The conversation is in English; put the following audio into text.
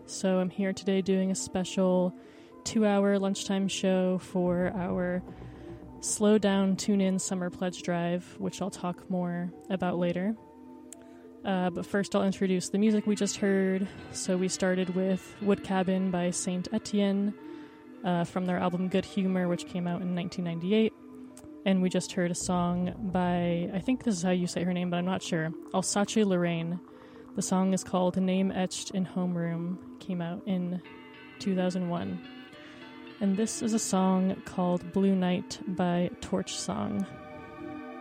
So I'm here today doing a special 2-hour lunchtime show for our Slow Down, Tune In Summer Pledge Drive, which I'll talk more about later. But first I'll introduce the music we just heard. So we started with Wood Cabin by Saint Etienne from their album Good Humor, which came out in 1998. And we just heard a song by, I think this is how you say her name, but I'm not sure, Alsace Lorraine. The song is called Name Etched in Homeroom, came out in 2001. And this is a song called Blue Night by Torch Song.